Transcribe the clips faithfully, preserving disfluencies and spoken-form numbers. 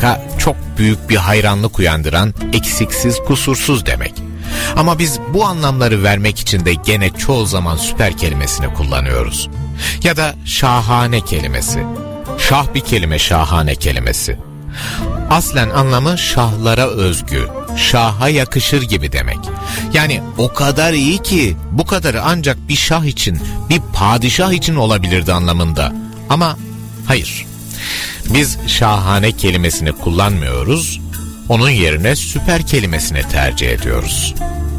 harika, çok büyük bir hayranlık uyandıran, eksiksiz, kusursuz demek. Ama biz bu anlamları vermek için de gene çoğu zaman süper kelimesini kullanıyoruz. Ya da şahane kelimesi. Şah bir kelime, şahane kelimesi. Aslen anlamı şahlara özgü, şaha yakışır gibi demek. Yani o kadar iyi ki bu kadarı ancak bir şah için, bir padişah için olabilirdi anlamında. Ama hayır. Biz şahane kelimesini kullanmıyoruz, onun yerine süper kelimesini tercih ediyoruz.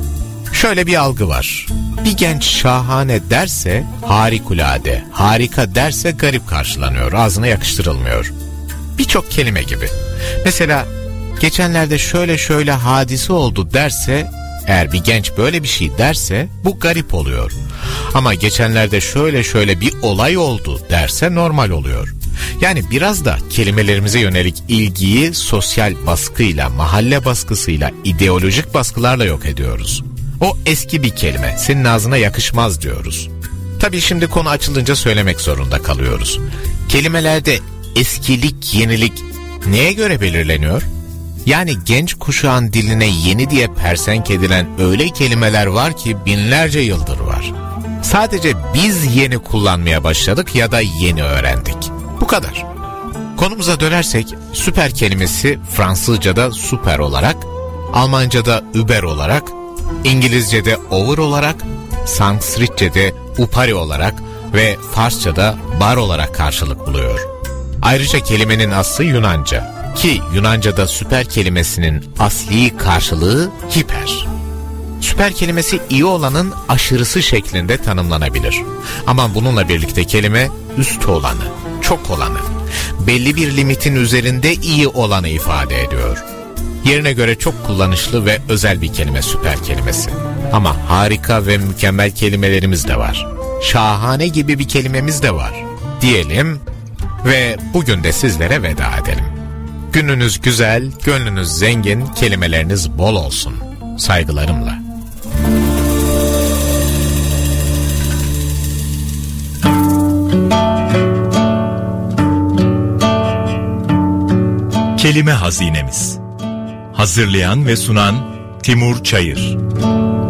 Şöyle bir algı var. Bir genç şahane derse harikulade, harika derse garip karşılanıyor, ağzına yakıştırılmıyor. Birçok kelime gibi. Mesela geçenlerde şöyle şöyle hadise oldu derse, eğer bir genç böyle bir şey derse bu garip oluyor. Ama geçenlerde şöyle şöyle bir olay oldu derse normal oluyor. Yani biraz da kelimelerimize yönelik ilgiyi sosyal baskıyla, mahalle baskısıyla, ideolojik baskılarla yok ediyoruz. O eski bir kelime, senin ağzına yakışmaz diyoruz. Tabii şimdi konu açılınca söylemek zorunda kalıyoruz. Kelimelerde eskilik, yenilik neye göre belirleniyor? Yani genç kuşağın diline yeni diye persenk edilen öyle kelimeler var ki binlerce yıldır var. Sadece biz yeni kullanmaya başladık ya da yeni öğrendik. Bu kadar. Konumuza dönersek süper kelimesi Fransızca'da süper olarak, Almanca'da über olarak, İngilizce'de over olarak, Sanskritçe'de upari olarak ve Farsça'da bar olarak karşılık buluyor. Ayrıca kelimenin aslı Yunanca ki Yunanca'da süper kelimesinin asli karşılığı hiper. Süper kelimesi iyi olanın aşırısı şeklinde tanımlanabilir. Ama bununla birlikte kelime üst olanı, çok olanı, belli bir limitin üzerinde iyi olanı ifade ediyor. Yerine göre çok kullanışlı ve özel bir kelime süper kelimesi. Ama harika ve mükemmel kelimelerimiz de var. Şahane gibi bir kelimemiz de var. Diyelim ve bugün de sizlere veda edelim. Gününüz güzel, gönlünüz zengin, kelimeleriniz bol olsun. Saygılarımla. Kelime Hazinemiz. Hazırlayan ve sunan Timur Çayır.